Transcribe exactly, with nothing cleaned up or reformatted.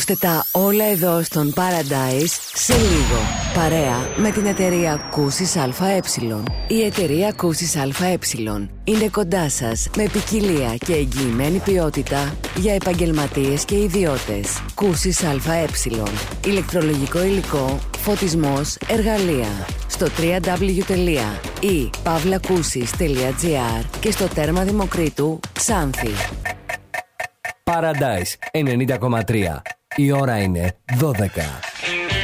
Ακούστε τα όλα εδώ στον Paradise σε λίγο. Παρέα με την εταιρεία Κούσης ΑΕ. Η εταιρεία Κούσης ΑΕ είναι κοντά σας με ποικιλία και εγγυημένη ποιότητα για επαγγελματίες και ιδιώτες. Κούσης ΑΕ. Ηλεκτρολογικό υλικό, φωτισμός, εργαλεία. Στο double-u double-u double-u τελεία i pavlakusis τελεία gr και στο τέρμα Δημοκρίτου Ξάνθη. Paradise ενενήντα κόμμα τρία. Η ώρα είναι δώδεκα.